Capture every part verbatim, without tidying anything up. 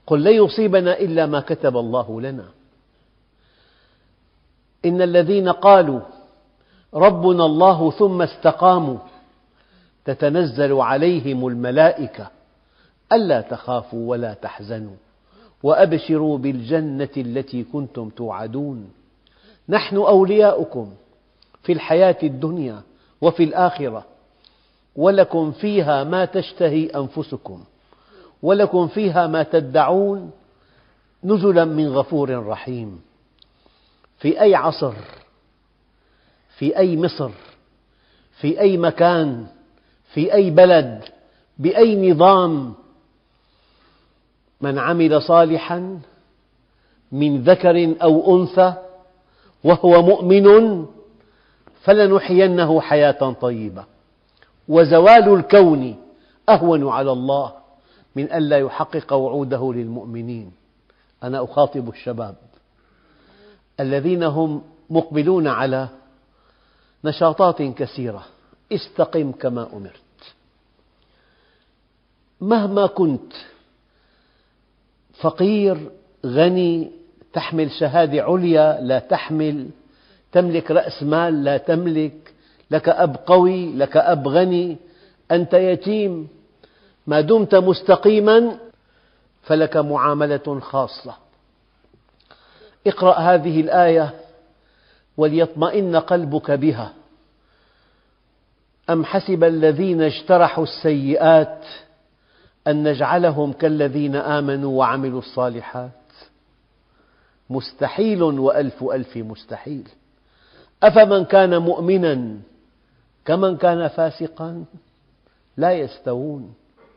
قل لن يصيبنا إلا ما كتب الله لنا. إن الذين قالوا ربنا الله ثم استقاموا تتنزل عليهم الملائكة ألا تخافوا ولا تحزنوا وأبشروا بالجنة التي كنتم توعدون نحن أولياؤكم في الحياة الدنيا وفي الآخرة ولكم فيها ما تشتهي أنفسكم ولكم فيها ما تدعون نزلا من غفور رحيم. في أي عصر، في أي مصر، في أي مكان، في أي بلد، بأي نظام، من عمل صالحا من ذكر أو أنثى وهو مؤمن فلنحيينه حياة طيبة وزوال الكون أهون على الله من ألا يحقق وعوده للمؤمنين. أنا أخاطب الشباب الذين هم مقبلون على نشاطات كثيرة، استقم كما أمرت. مهما كنت فقير، غني، تحمل شهادة عليا لا تحمل، تملك رأس مال لا تملك، لك أب قوي، لك أب غني، أنت يتيم، ما دمت مستقيما فلك معاملة خاصة. اقرأ هذه الآية وليطمئن قلبك بها. أم حسب الذين اجترحوا السيئات أن نجعلهم كالذين آمنوا وعملوا الصالحات مستحيل وألف ألف مستحيل. أفمن كان مؤمنا كمن كان فاسقا لا يستوون.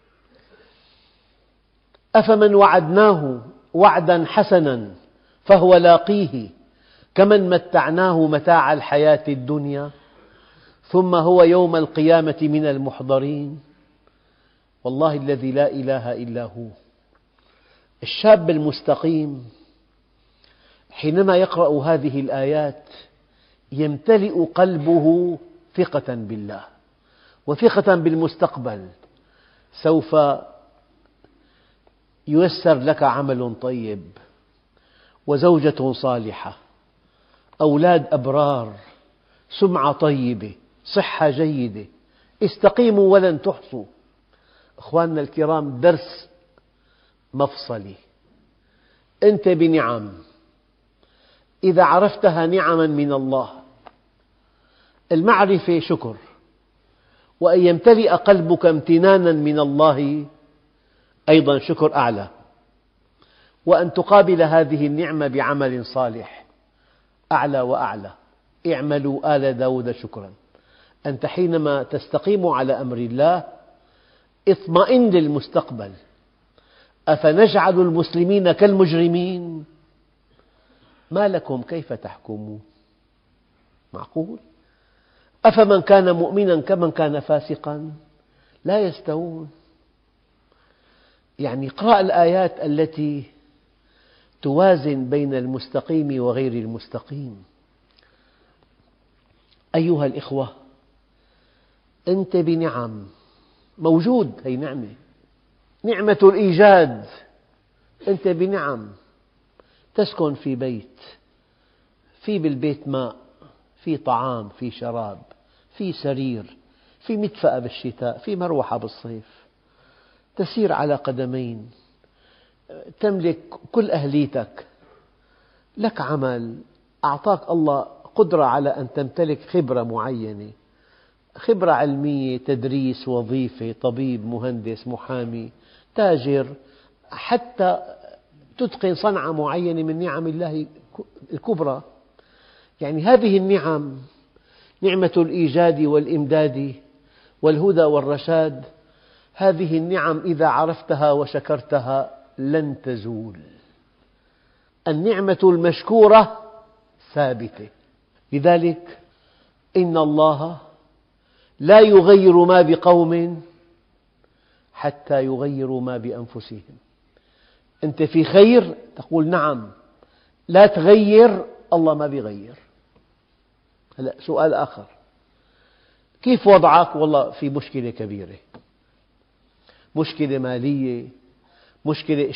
أفمن وعدناه وعدا حسنا فهو لاقيه كمن متعناه متاع الحياة الدنيا ثم هو يوم القيامة من المحضرين. والله الذي لا إله إلا هو. الشاب المستقيم حينما يقرأ هذه الآيات يمتلئ قلبه ثقة بالله وثقة بالمستقبل. سوف ييسر لك عمل طيب وزوجة صالحة، أولاد أبرار، سمعة طيبة، صحة جيدة. استقيموا ولن تحصوا. أخواننا الكرام، درس مفصلي. أنت بنعم، إذا عرفتها نعما من الله. المعرفة شكر، وأن يمتلئ قلبك امتنانا من الله أيضا شكر أعلى، وأن تقابل هذه النعمة بعمل صالح أعلى وأعلى. اعملوا آل داود شكرا. أنت حينما تستقيم على أمر الله اطمئن للمستقبل. أفنجعل المسلمين كالمجرمين؟ ما لكم كيف تحكمون؟ معقول؟ أفمن كان مؤمنا كمن كان فاسقا لا يستوون. يعني اقرأ الآيات التي توازن بين المستقيم وغير المستقيم. أيها الإخوة، أنت بنعم، موجود، هي نعمة، نعمة الإيجاد. أنت بنعم، تسكن في بيت، في بالبيت ماء، في طعام، في شراب، في سرير، في مدفأة بالشتاء، في مروحة بالصيف، تسير على قدمين، تملك كل أهليتك، لك عمل، أعطاك الله قدرة على أن تمتلك خبرة معينة، خبرة علمية، تدريس، وظيفة، طبيب، مهندس، محامي، تاجر، حتى تتقن صنعة معينة من نعم الله الكبرى. يعني هذه النعم، نعمة الإيجاد والإمداد والهدى والرشاد، هذه النعم إذا عرفتها وشكرتها لن تزول. النعمة المشكورة ثابتة. لذلك إن الله لا يغير ما بقوم حتى يغيروا ما بأنفسهم. أنت في خير تقول نعم، لا تغير، الله ما بيغير. هلأ سؤال آخر، كيف وضعك؟ والله في مشكلة كبيرة، مشكلة مالية، مشكلة